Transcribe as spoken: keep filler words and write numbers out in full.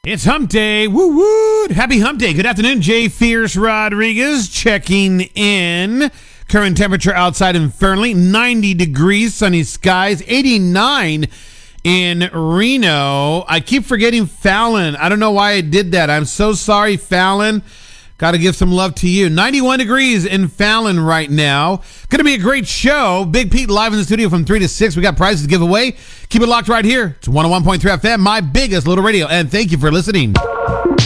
It's Hump Day. Woo woo. Happy Hump Day. Good afternoon. Jay Fierce Rodriguez checking in. Current temperature outside in Fernley, ninety degrees, sunny skies, eighty-nine in Reno. I keep forgetting Fallon. I don't know why I did that. I'm so sorry, Fallon. Got to give some love to you. ninety-one degrees in Fallon right now. Going to be a great show. Big Pete live in the studio from three to six. We got prizes to give away. Keep it locked right here. It's one oh one point three F M, my biggest little radio. And thank you for listening.